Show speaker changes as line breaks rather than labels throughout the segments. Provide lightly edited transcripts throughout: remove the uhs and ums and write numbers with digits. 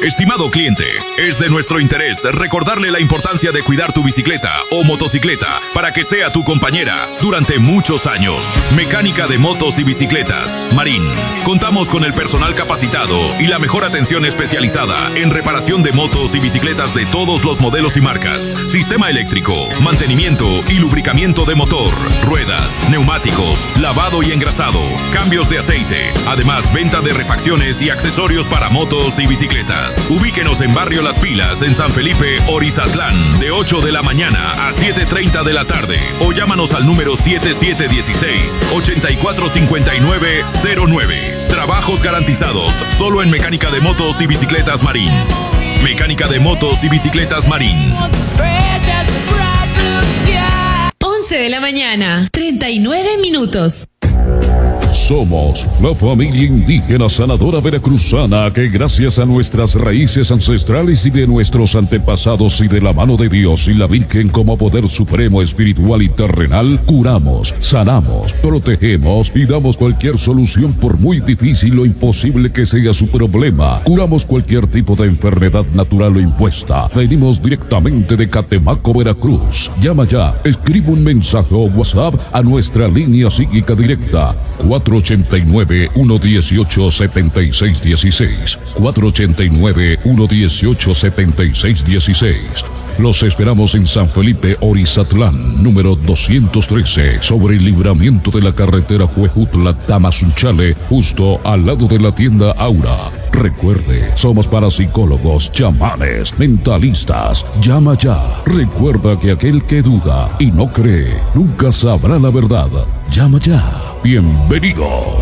Estimado cliente, es de nuestro interés recordarle la importancia de cuidar tu bicicleta o motocicleta para que sea tu compañera durante muchos años. Mecánica de motos y bicicletas, Marín. Contamos con el personal capacitado y la mejor atención especializada en reparación de motos y bicicletas de todos los modelos y marcas. Sistema eléctrico, mantenimiento y lubricamiento de motor, ruedas, neumáticos, lavado y engrasado, cambios de aceite. Además, venta de refacciones y accesorios para motos y bicicletas. Ubíquenos en Barrio Las Pilas, en San Felipe, Orizatlán, de 8 de la mañana a 7:30 de la tarde. O llámanos al número 7716-845909. Trabajos garantizados, solo en Mecánica de Motos y Bicicletas Marín. Mecánica de Motos y Bicicletas Marín.
11 de la mañana, 39 minutos.
Somos la familia indígena sanadora veracruzana que gracias a nuestras raíces ancestrales y de nuestros antepasados y de la mano de Dios y la Virgen como poder supremo espiritual y terrenal, curamos, sanamos, protegemos y damos cualquier solución por muy difícil o imposible que sea su problema. Curamos cualquier tipo de enfermedad natural o impuesta. Venimos directamente de Catemaco, Veracruz. Llama ya, escribe un mensaje o WhatsApp a nuestra línea psíquica directa 489-118-7616. 489-118-7616. Los esperamos en San Felipe, Orizatlán, número 213, sobre el libramiento de la carretera Huejutla-Tamazunchale, justo al lado de la tienda Aura. Recuerde, somos parapsicólogos, chamanes, mentalistas. Llama ya. Recuerda que aquel que duda y no cree, nunca sabrá la verdad. Llama ya. Bienvenidos.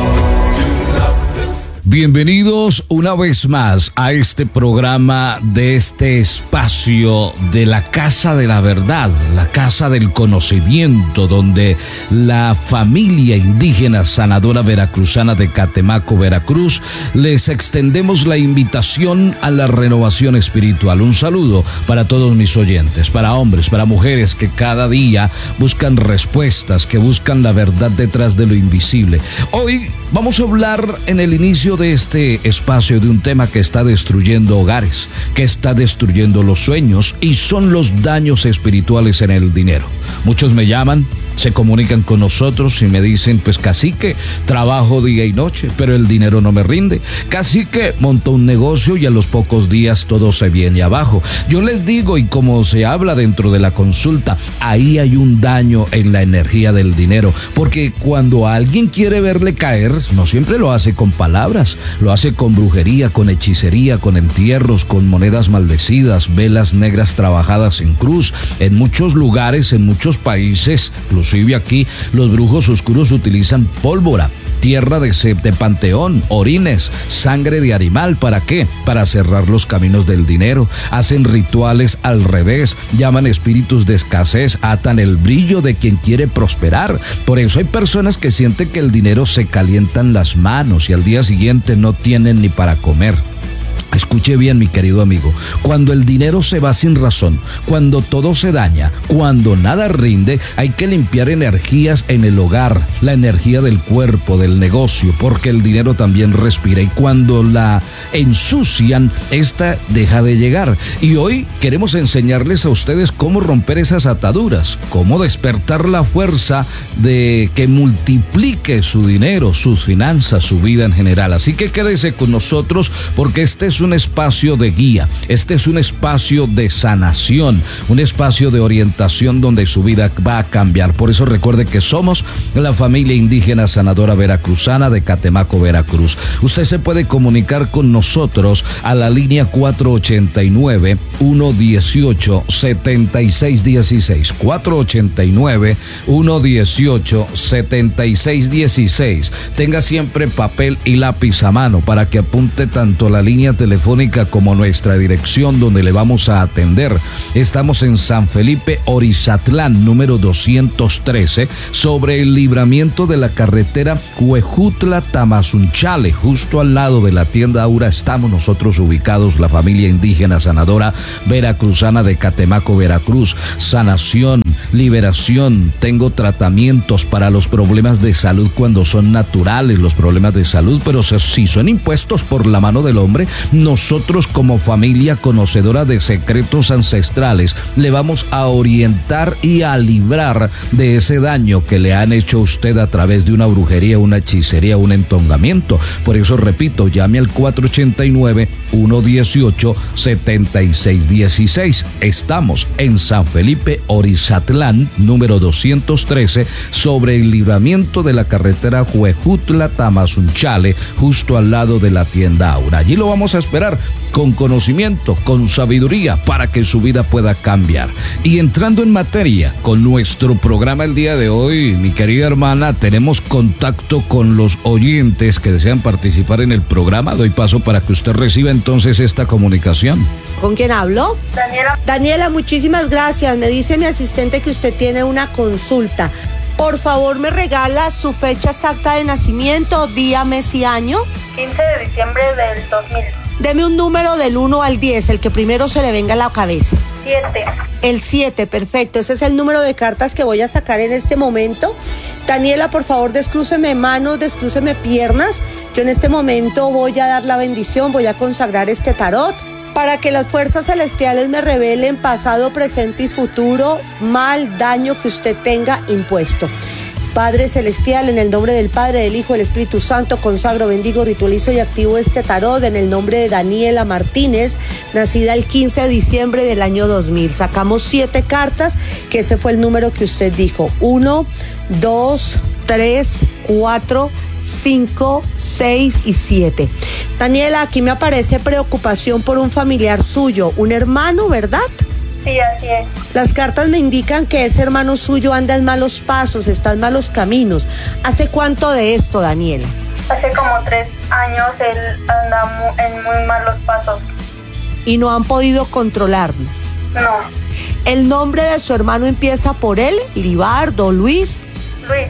Bienvenidos una vez más a este programa de este espacio de la Casa de la Verdad, la Casa del Conocimiento, donde la familia indígena sanadora veracruzana de Catemaco, Veracruz, les extendemos la invitación a la renovación espiritual. Un saludo para todos mis oyentes, para hombres, para mujeres que cada día buscan respuestas, que buscan la verdad detrás de lo invisible. Hoy vamos a hablar en el inicio de este espacio de un tema que está destruyendo hogares, que está destruyendo los sueños y son los daños espirituales en el dinero. Muchos me llaman, se comunican con nosotros y me dicen, pues cacique, trabajo día y noche, pero el dinero no me rinde. Cacique, monto un negocio y a los pocos días todo se viene abajo. Yo les digo, y como se habla dentro de la consulta, ahí hay un daño en la energía del dinero, porque cuando alguien quiere verle caer, no siempre lo hace con palabras, lo hace con brujería, con hechicería, con entierros, con monedas maldecidas, velas negras trabajadas en cruz. En muchos lugares, en muchos países, inclusive aquí, los brujos oscuros utilizan pólvora, tierra de panteón, orines, sangre de animal. ¿Para qué? Para cerrar los caminos del dinero. Hacen rituales al revés, llaman espíritus de escasez, atan el brillo de quien quiere prosperar. Por eso hay personas que sienten que el dinero se calientan las manos y al día siguiente no tienen ni para comer. Escuche bien, mi querido amigo, cuando el dinero se va sin razón, cuando todo se daña, cuando nada rinde, hay que limpiar energías en el hogar, la energía del cuerpo, del negocio, porque el dinero también respira y cuando la ensucian, esta deja de llegar. Y hoy queremos enseñarles a ustedes cómo romper esas ataduras, cómo despertar la fuerza de que multiplique su dinero, sus finanzas, su vida en general. Así que quédese con nosotros porque este es un espacio de guía, este es un espacio de sanación, un espacio de orientación donde su vida va a cambiar. Por eso recuerde que somos la familia indígena sanadora veracruzana de Catemaco, Veracruz. Usted se puede comunicar con nosotros a la línea 489-118-7616, 489-118-7616. Tenga siempre papel y lápiz a mano para que apunte tanto la línea telefónica como nuestra dirección donde le vamos a atender. Estamos en San Felipe, Orizatlán, número 213, sobre el libramiento de la carretera Huejutla-Tamazunchale, justo al lado de la tienda Aura. Estamos nosotros ubicados, la familia indígena sanadora veracruzana de Catemaco, Veracruz. Sanación, liberación, tengo tratamientos para los problemas de salud cuando son naturales los problemas de salud, pero si son impuestos por la mano del hombre, nosotros como familia conocedora de secretos ancestrales le vamos a orientar y a librar de ese daño que le han hecho a usted a través de una brujería, una hechicería, un entongamiento. Por eso repito, llame al 489-118-7616. Estamos en San Felipe, Orizatlán, número 213, sobre el libramiento de la carretera Huejutla-Tamazunchale, justo al lado de la tienda Aura. Allí lo vamos a esperar con conocimiento, con sabiduría, para que su vida pueda cambiar. Y entrando en materia con nuestro programa el día de hoy, mi querida hermana, tenemos contacto con los oyentes que desean participar en el programa. Doy paso para que usted reciba entonces esta comunicación.
¿Con quién hablo?
Daniela.
Daniela, muchísimas gracias. Me dice mi asistente que usted tiene una consulta. Por favor, me regala su fecha exacta de nacimiento, día, mes y año.
15 de diciembre del 2000.
Deme un número del 1 al 10, el que primero se le venga a la cabeza.
7.
El 7, perfecto. Ese es el número de cartas que voy a sacar en este momento. Daniela, por favor, descrúceme manos, descrúceme piernas. Yo en este momento voy a dar la bendición, voy a consagrar este tarot para que las fuerzas celestiales me revelen pasado, presente y futuro, mal, daño que usted tenga impuesto. Padre Celestial, en el nombre del Padre, del Hijo, del Espíritu Santo, consagro, bendigo, ritualizo y activo este tarot en el nombre de Daniela Martínez, nacida el 15 de diciembre del año 2000. Sacamos 7 cartas, que ese fue el número que usted dijo. 1, 2, 3, 4, 5, 6 y 7. Daniela, aquí me aparece preocupación por un familiar suyo, un hermano, ¿verdad?
Sí, así es.
Las cartas me indican que ese hermano suyo anda en malos pasos, está en malos caminos. ¿Hace cuánto de esto, Daniela?
Hace como 3 años él anda en muy malos pasos.
¿Y no han podido controlarlo?
No.
¿El nombre de su hermano empieza por él? ¿Libardo, Luis?
Luis.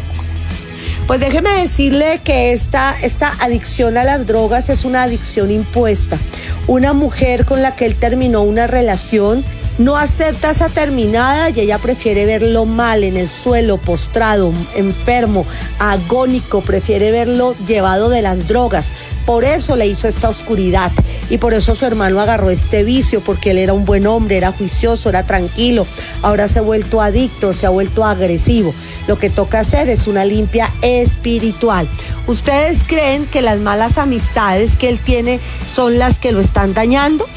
Pues déjeme decirle que esta adicción a las drogas es una adicción impuesta. Una mujer con la que él terminó una relación no acepta esa terminada y ella prefiere verlo mal, en el suelo, postrado, enfermo, agónico, prefiere verlo llevado de las drogas. Por eso le hizo esta oscuridad y por eso su hermano agarró este vicio, porque él era un buen hombre, era juicioso, era tranquilo. Ahora se ha vuelto adicto, se ha vuelto agresivo. Lo que toca hacer es una limpia espiritual. ¿Ustedes creen que las malas amistades que él tiene son las que lo están dañando?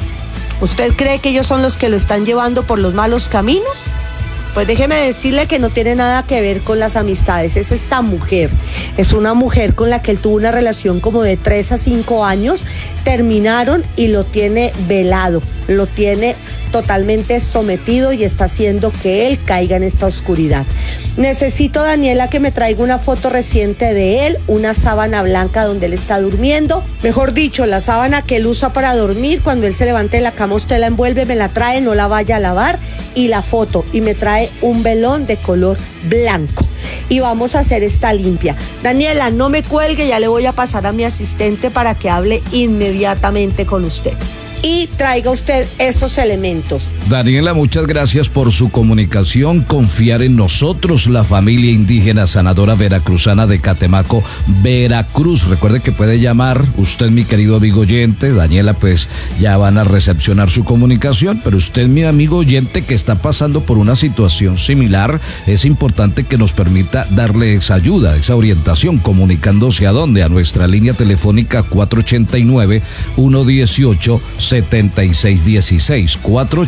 ¿Usted cree que ellos son los que lo están llevando por los malos caminos? Pues déjeme decirle que no tiene nada que ver con las amistades. Es esta mujer. Es una mujer con la que él tuvo una relación como de 3 a 5 años. Terminaron y lo tiene velado. Lo tiene totalmente sometido y está haciendo que él caiga en esta oscuridad. Necesito, Daniela, que me traiga una foto reciente de él, una sábana blanca donde él está durmiendo. Mejor dicho, la sábana que él usa para dormir. Cuando él se levante de la cama, usted la envuelve, me la trae, no la vaya a lavar. Y la foto, y me trae un velón de color blanco. Y vamos a hacer esta limpia. Daniela, no me cuelgue, ya le voy a pasar a mi asistente para que hable inmediatamente con usted. Y traiga usted esos elementos.
Daniela, muchas gracias por su comunicación. Confiar en nosotros, la familia indígena sanadora veracruzana de Catemaco, Veracruz. Recuerde que puede llamar usted, mi querido amigo oyente. Daniela, pues ya van a recepcionar su comunicación, pero usted, mi amigo oyente, que está pasando por una situación similar, es importante que nos permita darle esa ayuda, esa orientación, comunicándose a dónde, a nuestra línea telefónica 489-118-7616,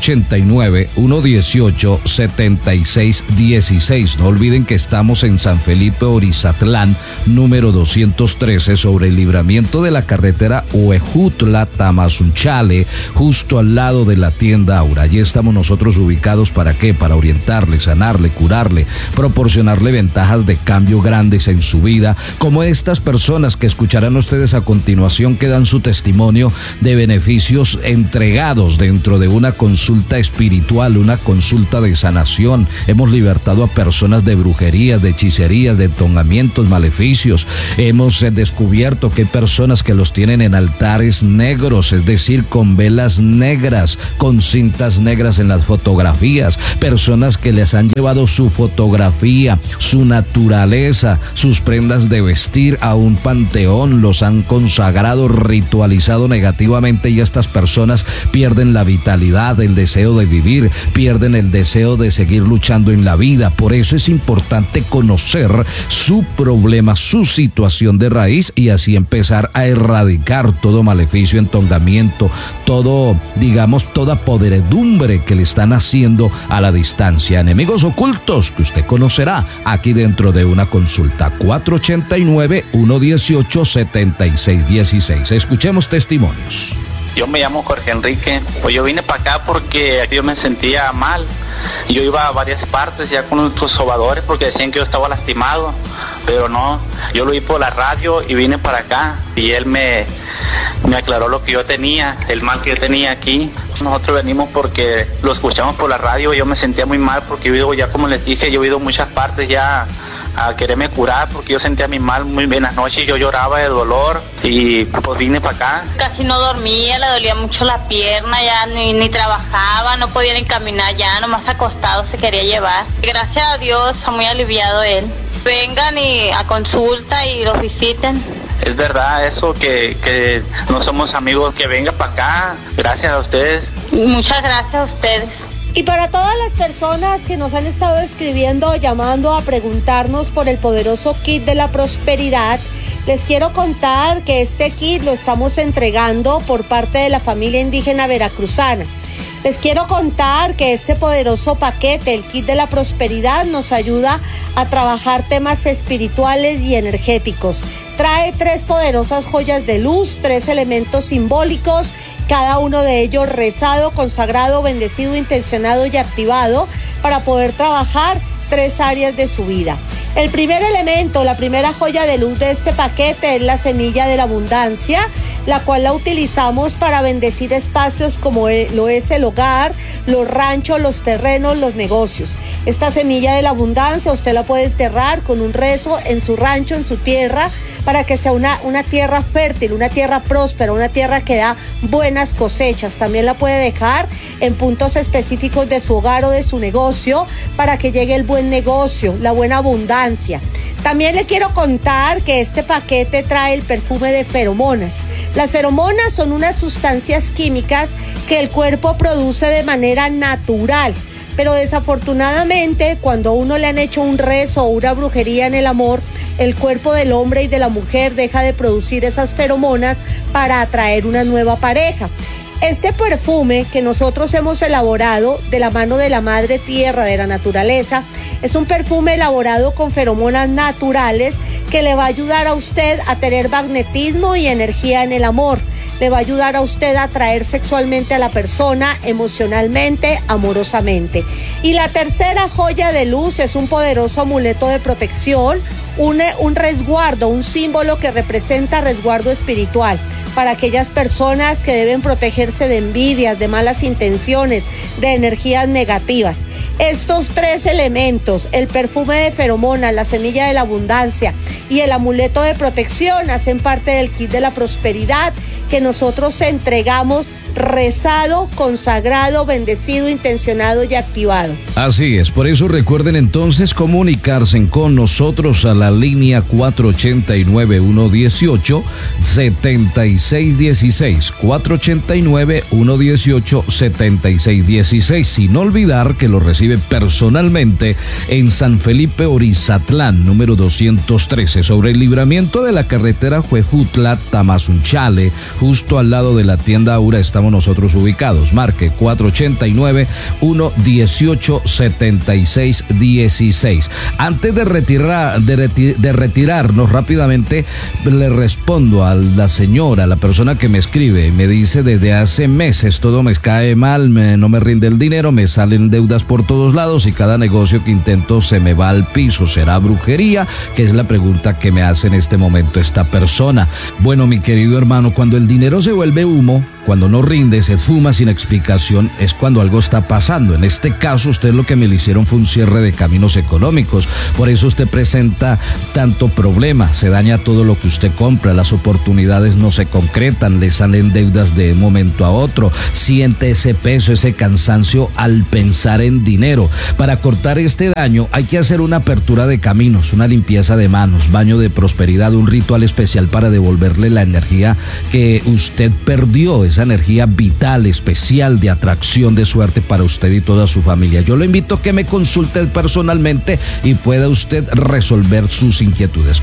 489-118-7616. No olviden que estamos en San Felipe, Orizatlán, número 213, sobre el libramiento de la carretera Huejutla-Tamazunchale, justo al lado de la tienda Aura. Allí estamos nosotros ubicados. ¿Para qué? Para orientarle, sanarle, curarle, proporcionarle ventajas de cambio grandes en su vida, como estas personas que escucharán ustedes a continuación, que dan su testimonio de beneficios estamos entregados dentro de una consulta espiritual, una consulta de sanación. Hemos libertado a personas de brujerías, de hechicerías, de entonamientos, maleficios. Hemos descubierto que hay personas que los tienen en altares negros, es decir, con velas negras, con cintas negras en las fotografías. Personas que les han llevado su fotografía, su naturaleza, sus prendas de vestir a un panteón, los han consagrado, ritualizado negativamente, y estas personas pierden la vitalidad, el deseo de vivir, pierden el deseo de seguir luchando en la vida. Por eso es importante conocer su problema, su situación de raíz, y así empezar a erradicar todo maleficio, entonamiento, toda podredumbre que le están haciendo a la distancia. Enemigos ocultos que usted conocerá aquí dentro de una consulta. 489-118-7616. Escuchemos testimonios.
Yo me llamo Jorge Enrique. Pues yo vine para acá porque yo me sentía mal. Yo iba a varias partes ya con nuestros sobadores porque decían que yo estaba lastimado, pero no, yo lo vi por la radio y vine para acá y él me aclaró lo que yo tenía, el mal que yo tenía aquí. Nosotros venimos porque lo escuchamos por la radio. Yo me sentía muy mal porque yo ya, como les dije, yo he ido a muchas partes ya a quererme curar porque yo sentía mi mal muy bien. Las noches yo lloraba de dolor y pues vine para acá.
Casi no dormía, le dolía mucho la pierna, ya ni trabajaba, no podía ni caminar ya, nomás acostado se quería llevar. Gracias a Dios, está muy aliviado él. Vengan y a consulta y los visiten.
Es verdad eso que no somos amigos, que venga para acá. Gracias a ustedes.
Muchas gracias a ustedes.
Y para todas las personas que nos han estado escribiendo, llamando a preguntarnos por el poderoso kit de la prosperidad, les quiero contar que este kit lo estamos entregando por parte de la familia indígena veracruzana. Les quiero contar que este poderoso paquete, el kit de la prosperidad, nos ayuda a trabajar temas espirituales y energéticos. Trae 3 poderosas joyas de luz, 3 elementos simbólicos, cada uno de ellos rezado, consagrado, bendecido, intencionado y activado para poder trabajar 3 áreas de su vida. El primer elemento, la primera joya de luz de este paquete es la semilla de la abundancia, la cual la utilizamos para bendecir espacios como lo es el hogar, los ranchos, los terrenos, los negocios. Esta semilla de la abundancia usted la puede enterrar con un rezo en su rancho, en su tierra, para que sea una tierra fértil, una tierra próspera, una tierra que da buenas cosechas. También la puede dejar en puntos específicos de su hogar o de su negocio para que llegue el buen negocio, la buena abundancia. También le quiero contar que este paquete trae el perfume de feromonas. Las feromonas son unas sustancias químicas que el cuerpo produce de manera natural. Pero desafortunadamente, cuando a uno le han hecho un rezo o una brujería en el amor, el cuerpo del hombre y de la mujer deja de producir esas feromonas para atraer una nueva pareja. Este perfume que nosotros hemos elaborado de la mano de la madre tierra, de la naturaleza, es un perfume elaborado con feromonas naturales que le va a ayudar a usted a tener magnetismo y energía en el amor. Le va a ayudar a usted a atraer sexualmente a la persona, emocionalmente, amorosamente. Y la tercera joya de luz es un poderoso amuleto de protección, un resguardo, un símbolo que representa resguardo espiritual para aquellas personas que deben protegerse de envidias, de malas intenciones, de energías negativas. Estos 3 elementos, el perfume de feromonas, la semilla de la abundancia y el amuleto de protección, hacen parte del kit de la prosperidad que nosotros entregamos rezado, consagrado, bendecido, intencionado y activado.
Así es, por eso recuerden entonces comunicarse con nosotros a la línea 489-118-7616, 489-118-7616, sin olvidar que lo recibe personalmente en San Felipe Orizatlán, número 213, sobre el libramiento de la carretera Huejutla-Tamazunchale, justo al lado de la tienda Aura. Estamos nosotros ubicados. Marque 489-118-7616. Antes de retirarnos rápidamente, le respondo a la señora, a la persona que me escribe, me dice: desde hace meses todo me cae mal, no me rinde el dinero, me salen deudas por todos lados y cada negocio que intento se me va al piso. ¿Será brujería? Que es la pregunta que me hace en este momento esta persona. Bueno, mi querido hermano, cuando el dinero se vuelve humo, cuando no rinde, se esfuma sin explicación, es cuando algo está pasando. En este caso, usted lo que me le hicieron fue un cierre de caminos económicos. Por eso usted presenta tanto problema. Se daña todo lo que usted compra, las oportunidades no se concretan, le salen deudas de un momento a otro. Siente ese peso, ese cansancio al pensar en dinero. Para cortar este daño hay que hacer una apertura de caminos, una limpieza de manos, baño de prosperidad, un ritual especial para devolverle la energía que usted perdió, esa energía vital, especial, de atracción, de suerte para usted y toda su familia. Yo lo invito a que me consulte personalmente y pueda usted resolver sus inquietudes.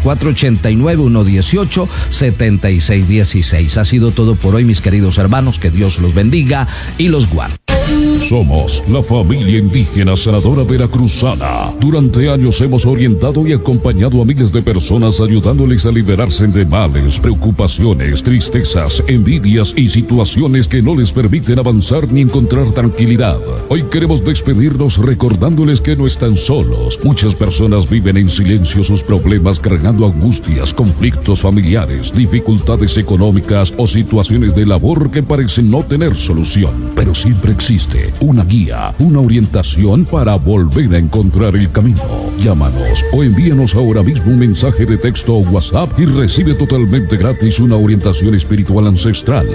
489-118-7616. Ha sido todo por hoy, mis queridos hermanos. Que Dios los bendiga y los guarde.
Somos la familia indígena sanadora veracruzana. Durante años hemos orientado y acompañado a miles de personas, ayudándoles a liberarse de males, preocupaciones, tristezas, envidias y situaciones que no les permiten avanzar ni encontrar tranquilidad. Hoy queremos despedirnos recordándoles que no están solos. Muchas personas viven en silencio sus problemas, cargando angustias, conflictos familiares, dificultades económicas o situaciones de labor que parecen no tener solución. Pero siempre existe una guía, una orientación para volver a encontrar el camino. Llámanos o envíanos ahora mismo un mensaje de texto o WhatsApp y recibe totalmente gratis una orientación espiritual ancestral.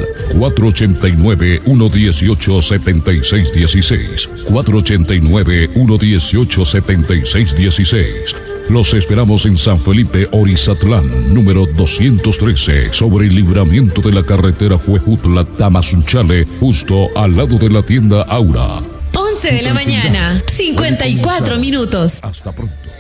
489-118-7616. 489-118-7616. Los esperamos en San Felipe, Orizatlán, número 213, sobre el libramiento de la carretera Huejutla-Tamazunchale, justo al lado de la tienda Aura.
11 de la mañana, 54 minutos.
Hasta pronto.